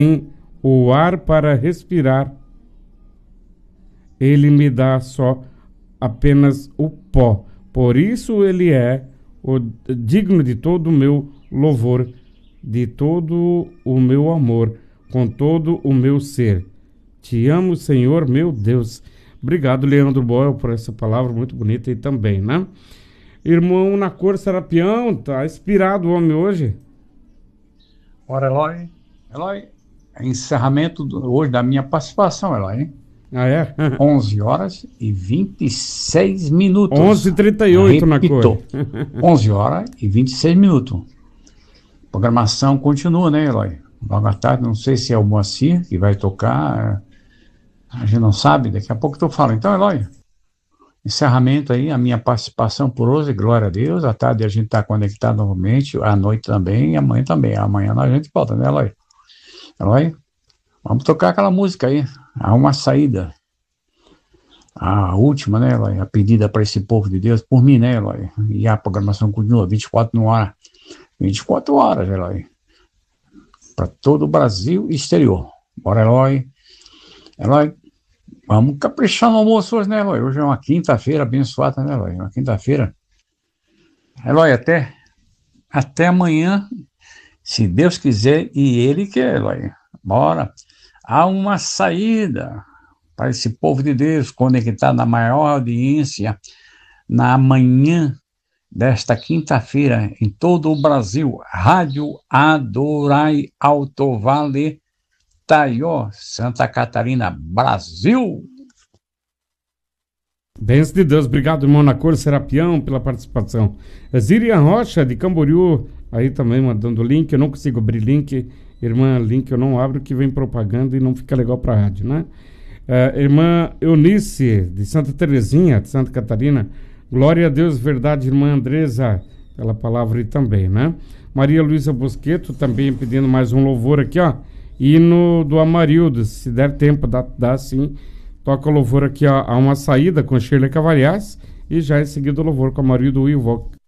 o ar para respirar. Ele me dá só apenas o pó. Por isso ele é o digno de todo o meu louvor, de todo o meu amor, com todo o meu ser. Te amo, Senhor, meu Deus. Obrigado, Leandro Boel, por essa palavra muito bonita aí também, né? Irmão na cor Serapião, tá inspirado o homem hoje? Ora, Eloy, encerramento hoje da minha participação, Eloy, hein? Ah, é? 11 horas e 26 minutos. 11h38 na cor. 11 horas e 26 minutos. A programação continua, né, Eloy? Logo à tarde, não sei se é o Moacir que vai tocar, a gente não sabe, daqui a pouco eu falo. Então, Eloy, encerramento aí, a minha participação por hoje, glória a Deus. À tarde a gente está conectado novamente, à noite também, e amanhã também. Amanhã a gente volta, né, Eloy? Eloy, vamos tocar aquela música aí, Há uma Saída. A última, né, Eloy? A pedida para esse povo de Deus, por mim, né, Eloy? E a programação continua, 24 no ar. 24 horas, Eloy. Para todo o Brasil e exterior. Bora, Eloy. Eloy, vamos caprichar no almoço hoje, né, Eloy? Hoje é uma quinta-feira abençoada, né, Eloy? Uma quinta-feira. Eloy, até amanhã, se Deus quiser e Ele quer, Eloy. Bora. Há uma saída para esse povo de Deus conectado na maior audiência na manhã desta quinta-feira em todo o Brasil. Rádio Adorai Alto Vale, Taió, Santa Catarina, Brasil. Bênção de Deus, obrigado, irmão na cor Serapião, pela participação. Zíria Rocha, de Camboriú, aí também mandando link. Eu não consigo abrir link, irmã, link eu não abro, que vem propaganda e não fica legal para a rádio, né? Irmã Eunice, de Santa Terezinha, de Santa Catarina, glória a Deus, verdade, irmã Andresa, pela palavra aí também, né? Maria Luísa Bosqueto também pedindo mais um louvor aqui, ó. Hino do Amarildo, se der tempo, dá sim. Toca o louvor aqui, ó, Há uma Saída com Shirley Cavalhais, e já em seguida o louvor com Amarildo